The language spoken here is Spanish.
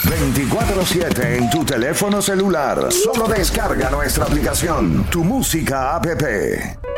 24/7 en tu teléfono celular. Solo descarga nuestra aplicación, Tu Música app.